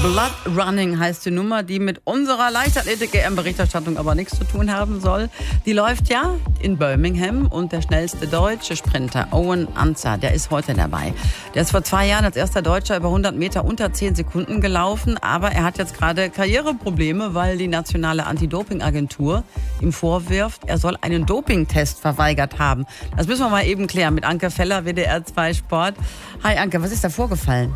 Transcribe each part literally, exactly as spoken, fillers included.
Blood Running heißt die Nummer, die mit unserer Leichtathletik-E M-Berichterstattung aber nichts zu tun haben soll. Die läuft ja in Birmingham und der schnellste deutsche Sprinter, Owen Ancer, der ist heute dabei. Der ist vor zwei Jahren als erster Deutscher über hundert Meter unter zehn Sekunden gelaufen, aber er hat jetzt gerade Karriereprobleme, weil die nationale Anti-Doping-Agentur ihm vorwirft, er soll einen Dopingtest verweigert haben. Das müssen wir mal eben klären mit Anke Feller, W D R zwei Sport. Hi Anke, was ist da vorgefallen?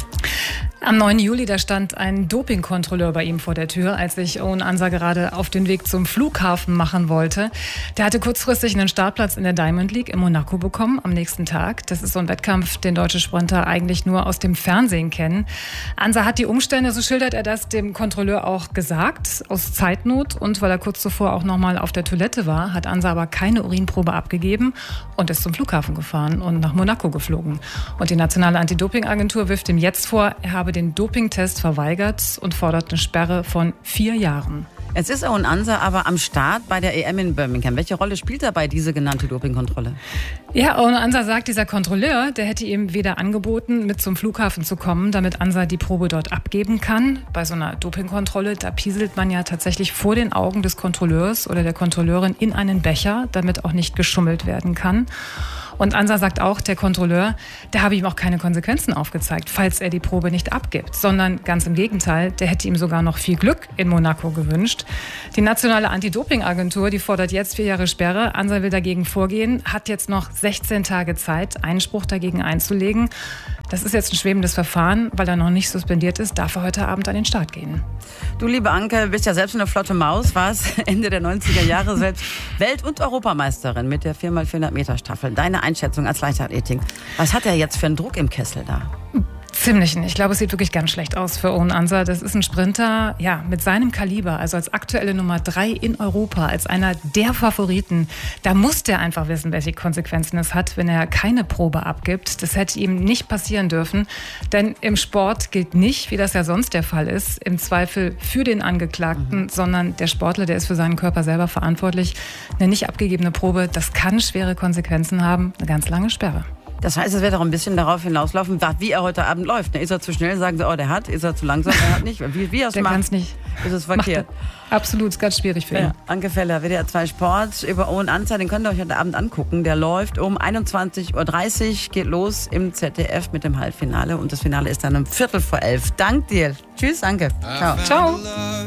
Am neunten Juli, da stand ein Dopingkontrolleur bei ihm vor der Tür, als sich Owen Ancer gerade auf den Weg zum Flughafen machen wollte. Der hatte kurzfristig einen Startplatz in der Diamond League in Monaco bekommen am nächsten Tag. Das ist so ein Wettkampf, den deutsche Sprinter eigentlich nur aus dem Fernsehen kennen. Ancer hat die Umstände, so schildert er das, dem Kontrolleur auch gesagt, aus Zeitnot und weil er kurz zuvor auch noch mal auf der Toilette war, hat Ancer aber keine Urinprobe abgegeben und ist zum Flughafen gefahren und nach Monaco geflogen. Und die nationale Anti-Doping-Agentur wirft ihm jetzt vor, er habe den Dopingtest verweigert und fordert eine Sperre von vier Jahren. Jetzt ist Owen Ancer aber am Start bei der E M in Birmingham. Welche Rolle spielt dabei diese genannte Dopingkontrolle? Ja, Owen Ancer sagt, dieser Kontrolleur, der hätte ihm weder angeboten, mit zum Flughafen zu kommen, damit Ancer die Probe dort abgeben kann. Bei so einer Dopingkontrolle, da pieselt man ja tatsächlich vor den Augen des Kontrolleurs oder der Kontrolleurin in einen Becher, damit auch nicht geschummelt werden kann. Und Ancer sagt auch, der Kontrolleur, der habe ihm auch keine Konsequenzen aufgezeigt, falls er die Probe nicht abgibt, sondern ganz im Gegenteil, der hätte ihm sogar noch viel Glück in Monaco gewünscht. Die nationale Anti-Doping-Agentur, die fordert jetzt vier Jahre Sperre. Ancer will dagegen vorgehen, hat jetzt noch sechzehn Tage Zeit, Einspruch dagegen einzulegen. Das ist jetzt ein schwebendes Verfahren, weil er noch nicht suspendiert ist, darf er heute Abend an den Start gehen. Du, liebe Anke, bist ja selbst eine flotte Maus, warst Ende der neunziger Jahre selbst Welt- und Europameisterin mit der vier mal vierhundert Meter Staffel. Deine Einschätzung als Leichtathletin. Was hat er jetzt für einen Druck im Kessel da? Ziemlichen. Ich glaube, es sieht wirklich ganz schlecht aus für Owen Ancer. Das ist ein Sprinter, ja, mit seinem Kaliber, also als aktuelle Nummer drei in Europa, als einer der Favoriten. Da muss der einfach wissen, welche Konsequenzen es hat, wenn er keine Probe abgibt. Das hätte ihm nicht passieren dürfen, denn im Sport gilt nicht, wie das ja sonst der Fall ist, im Zweifel für den Angeklagten, mhm. sondern der Sportler, der ist für seinen Körper selber verantwortlich. Eine nicht abgegebene Probe, das kann schwere Konsequenzen haben, eine ganz lange Sperre. Das heißt, es wird auch ein bisschen darauf hinauslaufen, wie er heute Abend läuft. Ist er zu schnell, sagen sie, oh, der hat. Ist er zu langsam, er hat nicht. Wie, wie er es der macht, kann's nicht. Ist es verkehrt. Absolut, ist ganz schwierig für ihn. Ja. Anke Feller, W D R zwei Sport, über Owen Ancer, den könnt ihr euch heute Abend angucken. Der läuft um einundzwanzig Uhr dreißig, geht los im Z D F mit dem Halbfinale. Und das Finale ist dann um Viertel vor elf. Dank dir. Tschüss, Anke. Ciao. Ciao.